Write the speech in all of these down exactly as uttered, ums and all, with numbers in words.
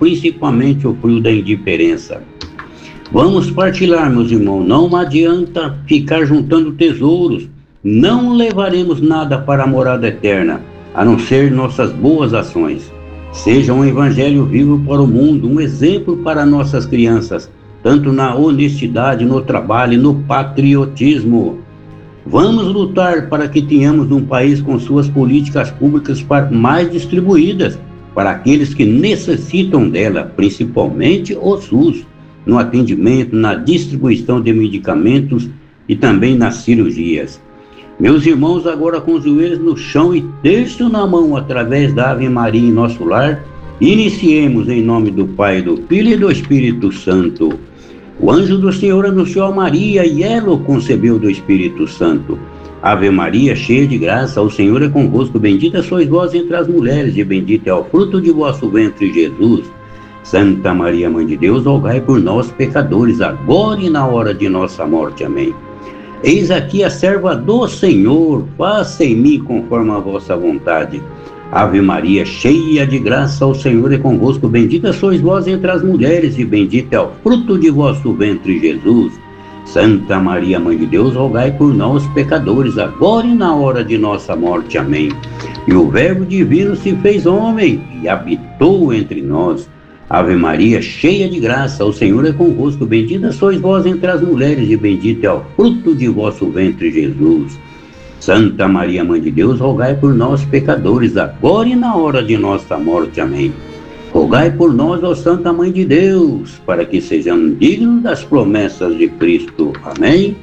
principalmente o frio da indiferença. Vamos partilhar, meus irmãos, não adianta ficar juntando tesouros, não levaremos nada para a morada eterna, a não ser nossas boas ações. Seja um evangelho vivo para o mundo, um exemplo para nossas crianças, tanto na honestidade, no trabalho, no patriotismo. Vamos lutar para que tenhamos um país com suas políticas públicas mais distribuídas para aqueles que necessitam dela, principalmente o SUS, no atendimento, na distribuição de medicamentos e também nas cirurgias. Meus irmãos, agora com os joelhos no chão e terço na mão através da Ave Maria em nosso lar, iniciemos em nome do Pai, do Filho e do Espírito Santo. O anjo do Senhor anunciou a Maria e ela o concebeu do Espírito Santo. Ave Maria, cheia de graça, o Senhor é convosco, bendita sois vós entre as mulheres e bendito é o fruto de vosso ventre, Jesus. Santa Maria, Mãe de Deus, rogai por nós, pecadores, agora e na hora de nossa morte. Amém. Eis aqui a serva do Senhor, faça em mim conforme a vossa vontade. Ave Maria, cheia de graça, o Senhor é convosco, bendita sois vós entre as mulheres e bendito é o fruto de vosso ventre, Jesus. Santa Maria, Mãe de Deus, rogai por nós, pecadores, agora e na hora de nossa morte. Amém. E o Verbo divino se fez homem e habitou entre nós. Ave Maria, cheia de graça, o Senhor é convosco, bendita sois vós entre as mulheres e bendito é o fruto de vosso ventre, Jesus. Santa Maria, Mãe de Deus, rogai por nós, pecadores, agora e na hora de nossa morte. Amém. Rogai por nós, ó Santa Mãe de Deus, para que sejamos dignos das promessas de Cristo. Amém.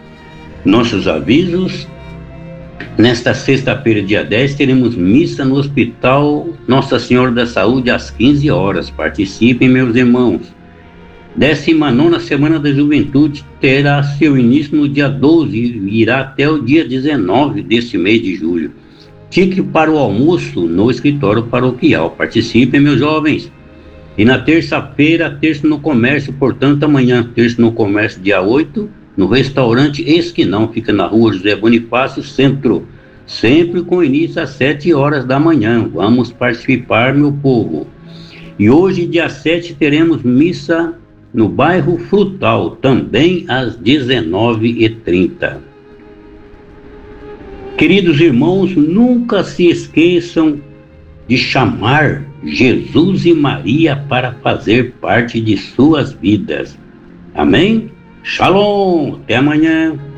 Nossos avisos. Nesta sexta-feira, dia dez, teremos missa no Hospital Nossa Senhora da Saúde às quinze horas. Participem, meus irmãos. décima nona Semana da Juventude terá seu início no dia doze e irá até o dia dezenove deste mês de julho. Fique para o almoço no escritório paroquial. Participem, meus jovens. E na terça-feira, terça no comércio, portanto, amanhã, terça no comércio, dia oito, no restaurante Esquinão, fica na rua José Bonifácio, centro, sempre com início às sete horas da manhã. Vamos participar, meu povo. E hoje, dia sete, teremos missa no bairro Frutal, também às dezenove e trinta. Queridos irmãos, nunca se esqueçam de chamar Jesus e Maria para fazer parte de suas vidas. Amém? Shalom! Até amanhã!